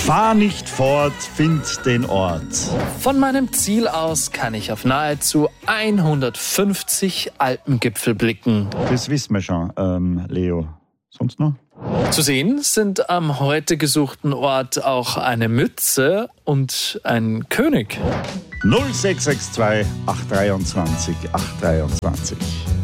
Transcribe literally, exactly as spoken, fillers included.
Fahr nicht fort, find den Ort. Von meinem Ziel aus kann ich auf nahezu hundertfünfzig Alpengipfel blicken. Das wissen wir schon, ähm, Leo. Sonst noch? Zu sehen sind am heute gesuchten Ort auch eine Mütze und ein König. null sechs sechs zwei acht zwei drei acht zwei zwei.